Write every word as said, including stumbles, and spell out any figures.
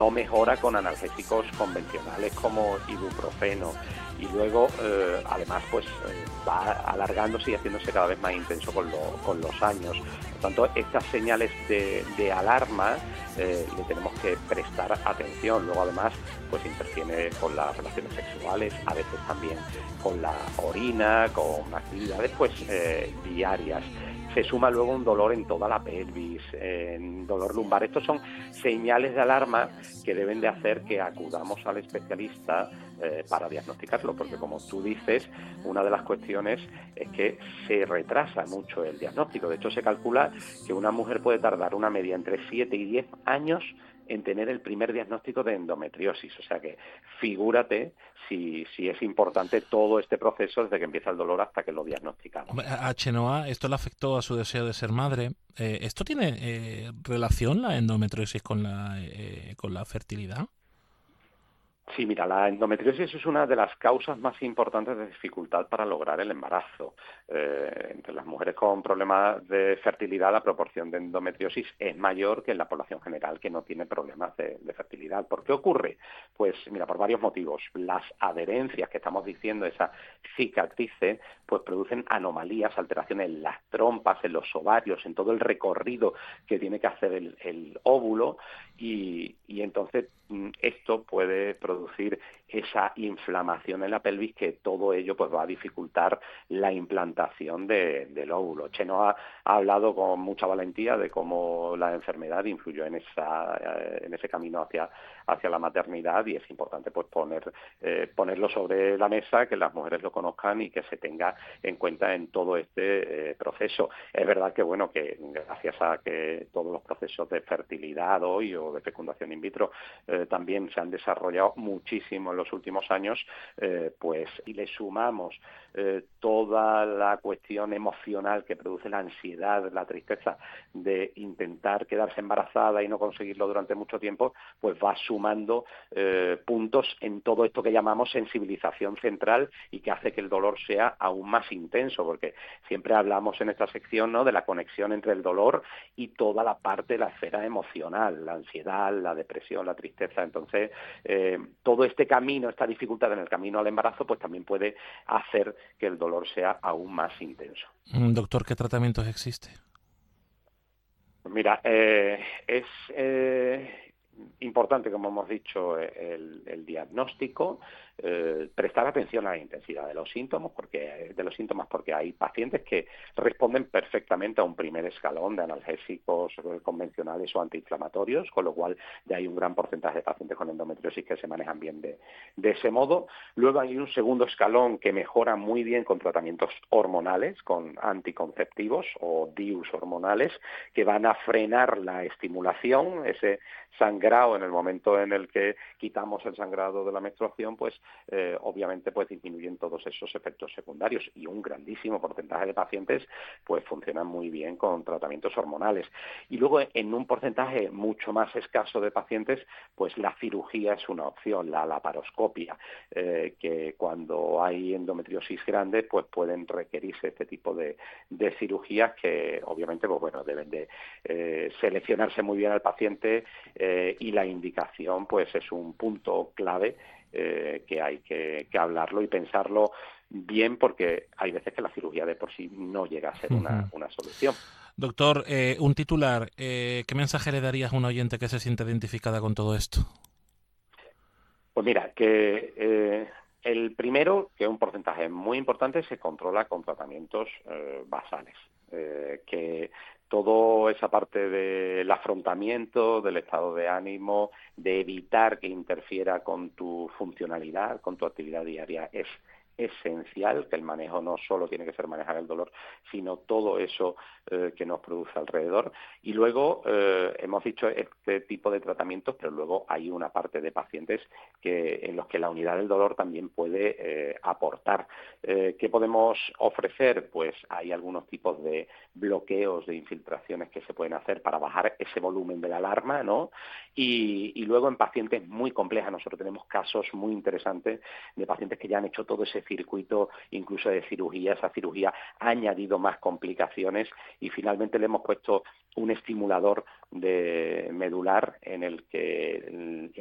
no mejora con analgésicos convencionales como ibuprofeno, y luego eh, además pues eh, va alargándose y haciéndose cada vez más intenso con, lo, con los años. Por tanto, estas señales de, de alarma eh, le tenemos que prestar atención. Luego además pues interviene con las relaciones sexuales, a veces también con la orina, con actividades pues eh, diarias. Se suma luego un dolor en toda la pelvis, en dolor lumbar. Estos son señales de alarma que deben de hacer que acudamos al especialista eh, para diagnosticarlo, porque como tú dices, una de las cuestiones es que se retrasa mucho el diagnóstico. De hecho, se calcula que una mujer puede tardar una media entre siete y diez años en tener el primer diagnóstico de endometriosis. O sea que figúrate si, si es importante todo este proceso desde que empieza el dolor hasta que lo diagnosticamos. A Chenoa esto le afectó a su deseo de ser madre. Eh, ¿Esto tiene eh, relación, la endometriosis, con la, eh, con la fertilidad? Sí, mira, la endometriosis es una de las causas más importantes de dificultad para lograr el embarazo. Eh, entre las mujeres con problemas de fertilidad, la proporción de endometriosis es mayor que en la población general que no tiene problemas de, de fertilidad. ¿Por qué ocurre? Pues mira, por varios motivos. Las adherencias que estamos diciendo, esa cicatrices, pues producen anomalías, alteraciones en las trompas, en los ovarios, en todo el recorrido que tiene que hacer el, el óvulo, y, y entonces esto puede producir esa inflamación en la pelvis, que todo ello pues va a dificultar la implantación de, del óvulo. Chenoa ha hablado con mucha valentía de cómo la enfermedad influyó en esa en ese camino hacia hacia la maternidad, y es importante pues poner eh, ponerlo sobre la mesa, que las mujeres lo conozcan y que se tenga en cuenta en todo este eh, proceso. Es verdad que bueno que gracias a que todos los procesos de fertilidad hoy o de fecundación in vitro eh, también se han desarrollado muchísimo en los últimos años, eh, pues y le sumamos eh, toda la cuestión emocional que produce la ansiedad, la tristeza de intentar quedarse embarazada y no conseguirlo durante mucho tiempo, pues va sumando eh, puntos en todo esto que llamamos sensibilización central, y que hace que el dolor sea aún más intenso, porque siempre hablamos en esta sección, ¿no?, de la conexión entre el dolor y toda la parte de la esfera emocional, la ansiedad, la depresión, la tristeza. Entonces, eh, todo este camino, esta dificultad en el camino al embarazo, pues también puede hacer que el dolor sea aún más intenso. Doctor, ¿qué tratamientos existe? Mira, eh, es eh, importante, como hemos dicho, el, el diagnóstico, eh, prestar atención a la intensidad de los síntomas, porque de los síntomas, porque hay pacientes que responden perfectamente a un primer escalón de analgésicos convencionales o antiinflamatorios, con lo cual ya hay un gran porcentaje de pacientes con endometriosis que se manejan bien de, de ese modo. Luego hay un segundo escalón que mejora muy bien con tratamientos hormonales, con anticonceptivos o D I Us hormonales, que van a frenar la estimulación, ese sangrado en el momento en el que quitamos el sangrado de la menstruación, pues eh, obviamente pues disminuyen todos esos efectos secundarios, y un grandísimo porcentaje de pacientes pues funcionan muy bien con tratamientos hormonales. Y luego en un porcentaje mucho más escaso de pacientes, pues la cirugía es una opción, la laparoscopia, eh, que cuando hay endometriosis grande pues pueden requerirse este tipo de, de cirugías, que obviamente pues bueno deben de eh, seleccionarse muy bien al paciente, eh, y la indicación pues es un punto clave eh, que hay que, que hablarlo y pensarlo bien, porque hay veces que la cirugía de por sí no llega a ser una, una solución. Doctor, eh, un titular, eh, ¿qué mensaje le darías a un oyente que se siente identificada con todo esto? Pues mira, que eh, el primero, que es un porcentaje muy importante, se controla con tratamientos eh, basales, eh, que toda esa parte del afrontamiento, del estado de ánimo, de evitar que interfiera con tu funcionalidad, con tu actividad diaria, es esencial, que el manejo no solo tiene que ser manejar el dolor, sino todo eso eh, que nos produce alrededor. Y luego eh, hemos dicho este tipo de tratamientos, pero luego hay una parte de pacientes que en los que la unidad del dolor también puede eh, aportar. Eh, ¿Qué podemos ofrecer? Pues hay algunos tipos de bloqueos de infiltraciones que se pueden hacer para bajar ese volumen de la alarma, ¿no? Y, y luego en pacientes muy complejas, nosotros tenemos casos muy interesantes de pacientes que ya han hecho todo ese circuito incluso de cirugía. Esa cirugía ha añadido más complicaciones y finalmente le hemos puesto un estimulador de medular en el que